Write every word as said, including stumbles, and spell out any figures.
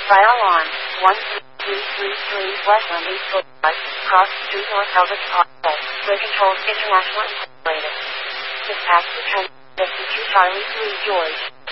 File on one two three three Westland East Boulevard, Cross Street, North Elvis Parkway, Grid Controls International Incorporated. Dispatch return fifty-two Charlie three George.